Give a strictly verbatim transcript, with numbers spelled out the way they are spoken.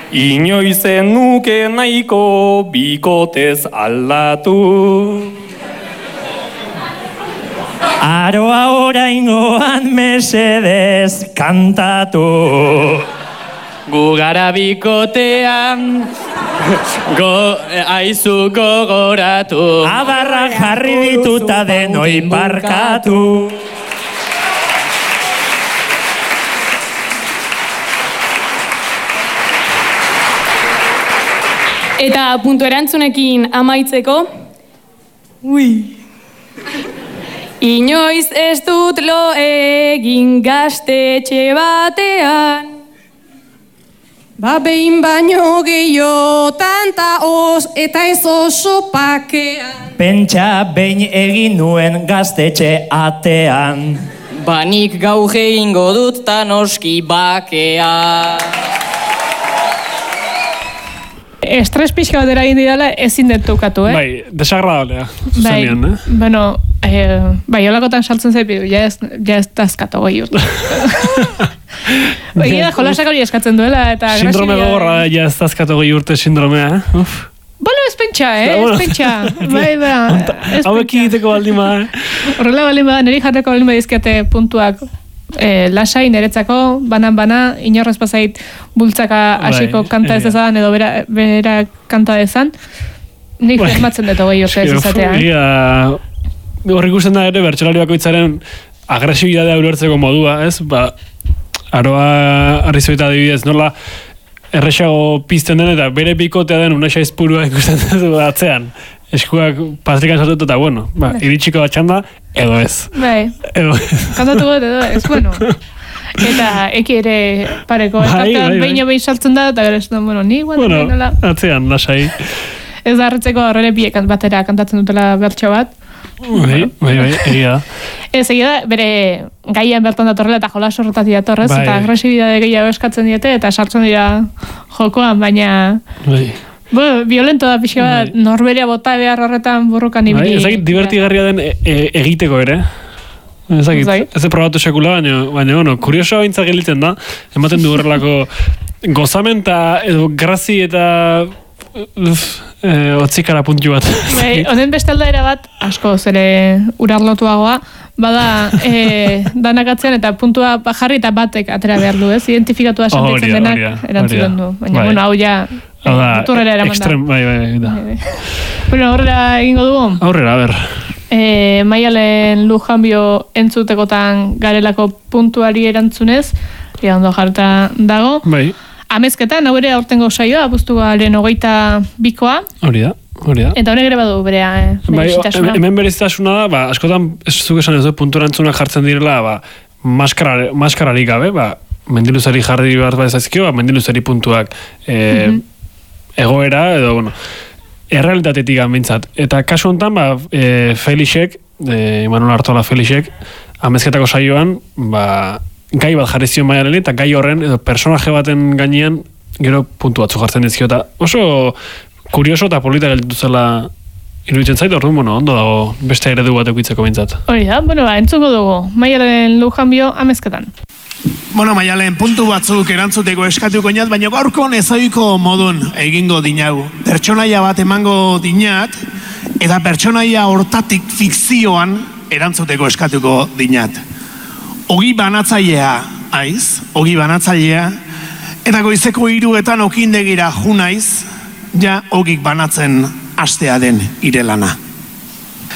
inoizen nuke nahiko bikotez aldatu. Aroa oraingoan mesedez kantatu. Gu gara bikotean, go, aizu gogoratu. Adarrak jarri dituta denoi barkatu. Eta puntu erantzunekin amaitzeko. Ui. Inoiz ez dut lo egin gaztetxe batean. Ba behin baino gehiotan ta os eta ez oso pakean. Pentsa behin egin nuen gaztetxe atean. Banik gaur egingo dut ta noski bakea. Estres pixka bat eragin didala ezin dut ukatu, eh? Bai, desagradablea. Bai, Zuzenean, eh? bueno, eh, bai, holakotan saltzen zaipidu, ja ez, ja ez dazkatu goi urte. Bai, da, jolasak hori eskatzen duela, eta Sindrome gogorra, ja ez dazkatu goi urte sindromea, eh? Uf. Bueno, ez pentsa, eh? Ez pentsa. Bai, ba, ez hauek egiteko baldin ba, eh? Horrela baldin ba, niri jarreko baldin ba dizkiate puntuak eh, lasai, niretzako, banan-bana, inorrez bazait bultzaka hasiko Bai, kanta ez egia. dezan, edo bera, bera kanta dezan. Nik Bai. firmatzen dut hogei urte ez izatea. Egia, hor ikusten da ere, bertsolari bakoitzaren agresibidadea ulertzeko modua, ez? Ba, Aroa Arrizabeta adibidez, nola erresago pizten den eta bere bikotea den unaxa izpurua ikusten dut atzean. Eskuak patrikan sartutu eta, bueno, ba, iritsiko batxanda, edo ez. Bai, Edo ez. kantatu gut edo ez, bueno. Eta eki ere pareko, Bai, bai, bai, bai. behin behin saltzen da, eta gero ez da, bueno, ni igual, Bueno, nola. atzean, lasai. Ez da harretzeko horrele biek batera kantatzen dutela bertso bat. Bai, bai, bai, egia da. Ez egia da, bere gaian bertan datorrela eta jolas horretatik datorrez, Bai. eta agresibidade gehiago eskatzen diete, eta sartzen dira jokoan, baina... Bai. Bueno, violento da pixka bat, norberea bota behar horretan burrukan Bai, ibili. ezagit divertigarria den e e egiteko ere. Ezagit, Ezagit. ez he probatu sekula, baina, baina, bueno, kuriosoa bintza gelditzen da, ematen du horrelako gozamen eta edo grazi eta uf, e, otzikara puntu bat. Bai, honen beste aldaera bat, asko zere urarlotuagoa, bada e, danak atzean eta puntua jarri eta batek atera behar du, ez? Identifikatua sentitzen Hori da, denak hori da, erantzuten hori du. da. Baina, Bai. bueno, hau ja Hau da, muturrera eraman da. extrem, bai, bai, da. Bueno, horrela egingo dugu. Aurrera, a ber. E, Maialen Lujanbio entzutekotan garelako puntuari erantzunez, ja ondo jarta dago. Bai, Amezketan, hau ere aurtengo saioa, abuztuaren hogeita bikoa, hori da, hori da. eta honek ere badu berea eh, Bai, berezitasuna. hemen berezitasuna da, ba, askotan, ez zuk esan ez du, punturantzunak jartzen direla, ba, maskara, maskararik gabe, ba, mendiluzari jarri behar bat ezazkio, ba, mendiluzari puntuak e, egoera, edo, bueno, errealitatetik amintzat. Eta kasu honetan, ba, e, Felixek, e, Manuel Artola Felixek, amezketako saioan, ba, gai bat jarri zion Maialen, eta gai horren, edo personaje baten gainean, gero puntu batzu jartzen dizkio, eta oso kurioso eta polita gelditu zela iruditzen zait, orduan, bueno, ondo dago beste eredu bat eukitzeko bintzat. Hori da, bueno, ba, entzuko dugu. Maialen Lujanbio amezketan. Bueno, Maialen, puntu batzuk erantzuteko eskatuko inat, baina gaurkon ezoiko modun egingo dinau. Pertsonaia bat emango dinat, eta pertsonaia hortatik fikzioan erantzuteko eskatuko dinat. Ogi banatzailea, aiz, ogi banatzailea, eta goizeko hiruetan okindegira ju naiz, ja ogik banatzen astea den irelana.